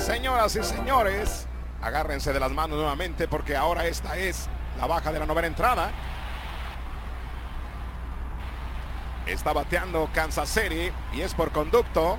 Señoras y señores, agárrense de las manos nuevamente porque ahora esta es la baja de la novena entrada. Está bateando Kansas City y es por conducto.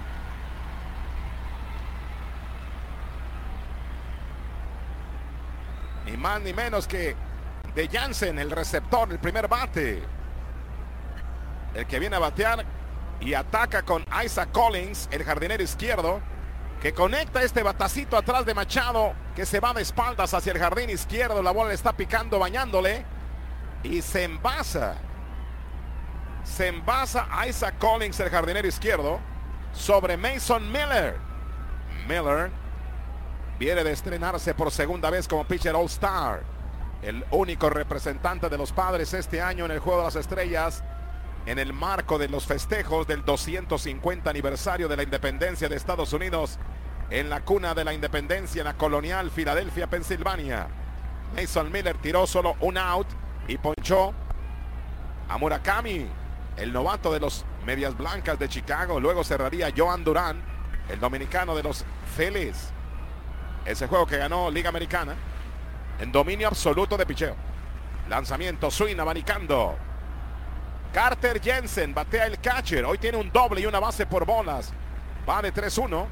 Ni más ni menos que de Jansen, el receptor, el primer bate. El que viene a batear y ataca con Isaac Collins, el jardinero izquierdo, que conecta este batacito atrás de Machado, que se va de espaldas hacia el jardín izquierdo. La bola le está picando, bañándole, y se envasa. Se envasa Isaac Collins, el jardinero izquierdo, sobre Mason Miller. Miller viene de estrenarse por segunda vez como pitcher All-Star. El único representante de los Padres este año en el Juego de las Estrellas, en el marco de los festejos del 250 aniversario de la independencia de Estados Unidos, en la cuna de la independencia, en la colonial Filadelfia, Pensilvania. Mason Miller tiró solo un out y ponchó a Murakami, el novato de los Medias Blancas de Chicago. Luego cerraría Joan Durán, el dominicano de los Phillies. Ese juego que ganó Liga Americana en dominio absoluto de picheo. Lanzamiento, swing, abanicando. Carter Jensen batea el catcher. Hoy tiene un doble y una base por bolas. Va de 3-1.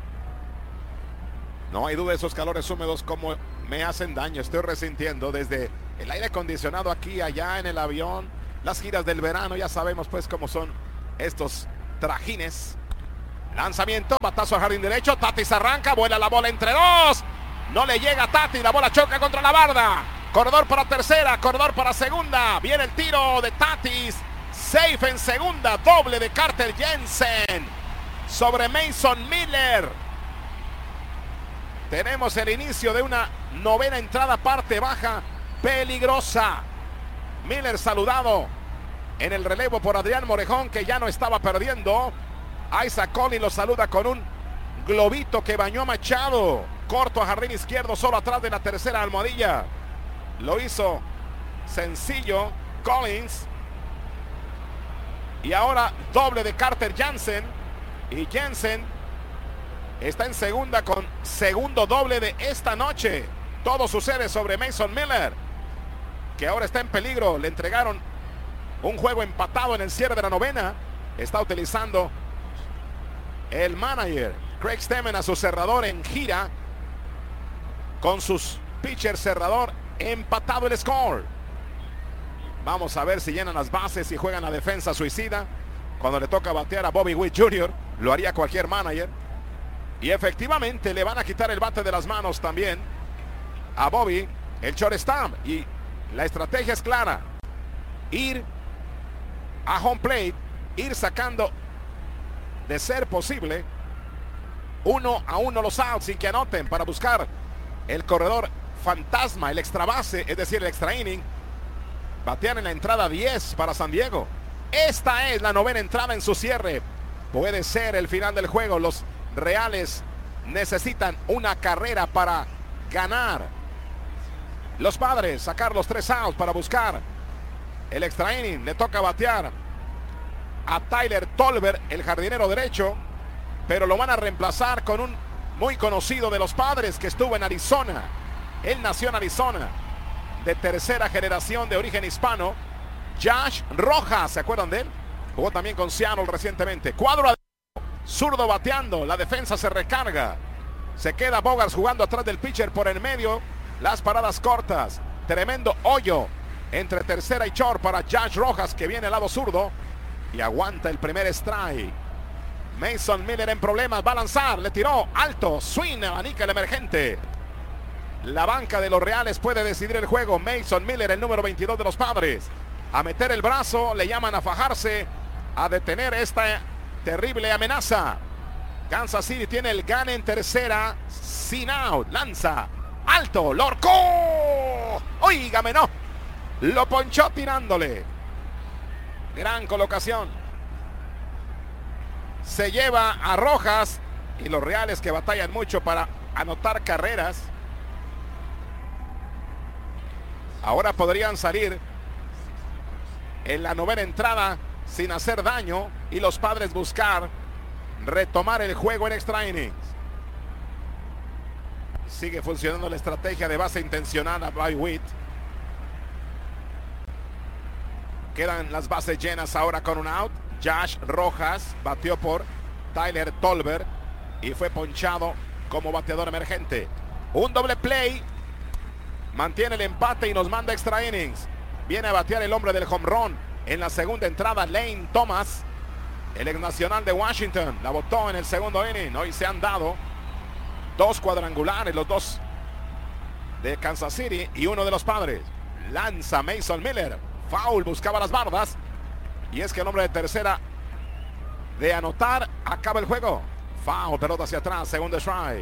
No hay duda, esos calores húmedos como me hacen daño. Estoy resintiendo desde el aire acondicionado aquí, allá en el avión. Las giras del verano, ya sabemos pues cómo son estos trajines. Lanzamiento, batazo al jardín derecho. Tatis arranca, vuela la bola entre dos. No le llega a Tatis, la bola choca contra la barda. Corredor para tercera, corredor para segunda. Viene el tiro de Tatis. Safe en segunda, doble de Carter Jensen sobre Mason Miller. Tenemos el inicio de una novena entrada, parte baja, peligrosa. Miller saludado en el relevo por Adrián Morejón, que ya no estaba perdiendo. Isaac Collins lo saluda con un globito que bañó a Machado. Corto a jardín izquierdo, solo atrás de la tercera almohadilla. Lo hizo sencillo Collins. Y ahora doble de Carter Jensen. Y Jensen está en segunda con segundo doble de esta noche. Todo sucede sobre Mason Miller, que ahora está en peligro. Le entregaron un juego empatado en el cierre de la novena. Está utilizando el manager Craig Stemmen a su cerrador en gira, con sus pitcher cerrador empatado el score. Vamos a ver si llenan las bases y juegan la defensa suicida. Cuando le toca batear a Bobby Witt Jr., lo haría cualquier manager. Y efectivamente le van a quitar el bate de las manos también a Bobby, el shortstop. Y la estrategia es clara: ir a home plate, ir sacando, de ser posible, 1-1 los outs sin que anoten, para buscar el corredor fantasma, el extra base, es decir, el extra inning. Batean en la entrada 10 para San Diego. Esta es la novena entrada en su cierre. Puede ser el final del juego. Los Reales necesitan una carrera para ganar. Los Padres sacar los 3 outs para buscar el extra inning. Le toca batear a Tyler Tolbert, el jardinero derecho, pero lo van a reemplazar con un muy conocido de los Padres que estuvo en Arizona. Él nació en Arizona, de tercera generación de origen hispano, Josh Rojas. ¿Se acuerdan de él? Jugó también con Seattle recientemente. Cuadro adentro, zurdo bateando, la defensa se recarga. Se queda Bogaerts jugando atrás del pitcher por el medio. Las paradas cortas, tremendo hoyo entre tercera y short para Josh Rojas, que viene al lado zurdo y aguanta el primer strike. Mason Miller en problemas, va a lanzar, le tiró alto, swing, abanica el emergente. La banca de los Reales puede decidir el juego. Mason Miller, el número 22 de los Padres, a meter el brazo, le llaman a fajarse, a detener esta terrible amenaza. Kansas City tiene el gane en tercera, sin out, lanza, alto, lo horcó. Óigame, no, lo ponchó tirándole. Gran colocación. Se lleva a Rojas, y los Reales, que batallan mucho para anotar carreras, ahora podrían salir en la novena entrada sin hacer daño, y los Padres buscar retomar el juego en extra innings. Sigue funcionando la estrategia de base intencionada by Witt. Quedan las bases llenas ahora con un out. Josh Rojas batió por Tyler Tolbert y fue ponchado como bateador emergente. Un doble play. Mantiene el empate y nos manda extra innings. Viene a batear el hombre del home run en la segunda entrada, Lane Thomas, el ex nacional de Washington. La botó en el segundo inning. Hoy se han dado 2 cuadrangulares, los 2 de Kansas City y uno de los Padres. Lanza Mason Miller. Foul, buscaba las bardas. Y es que el hombre de tercera de anotar acaba el juego. Foul, pelota hacia atrás, segundo strike.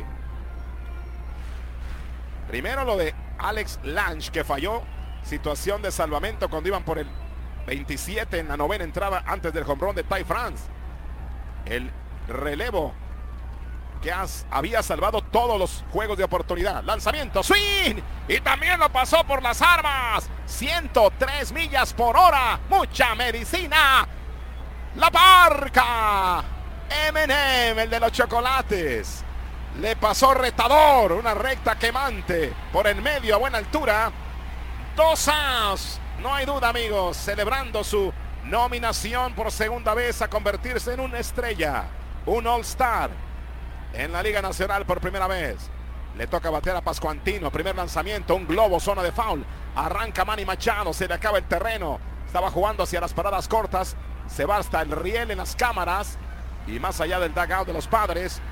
Primero lo de Alex Lange, que falló. Situación de salvamento cuando iban por el 27 en la novena entrada antes del home run de Ty France. El relevo que había salvado todos los juegos de oportunidad. Lanzamiento, swing, y también lo pasó por las armas. 103 millas por hora, mucha medicina. La Parca, M&M, el de los chocolates, le pasó retador, una recta quemante por el medio a buena altura. 2 outs, no hay duda, amigos, celebrando su nominación por segunda vez a convertirse en una estrella, un All-Star en la Liga Nacional por primera vez. Le toca batear a Pascuantino. Primer lanzamiento, un globo, zona de foul. Arranca Manny Machado, se le acaba el terreno. Estaba jugando hacia las paradas cortas. Se va hasta el riel en las cámaras y más allá del dugout de los Padres.